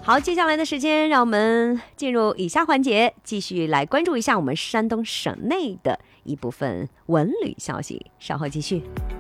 好，接下来的时间让我们进入以下环节，继续来关注一下我们山东省内的一部分文旅消息，稍后继续。